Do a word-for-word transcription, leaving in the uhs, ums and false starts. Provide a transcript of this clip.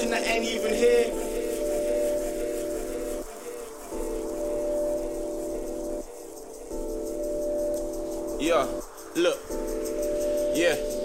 version that ain't even here. Yeah, look, yeah.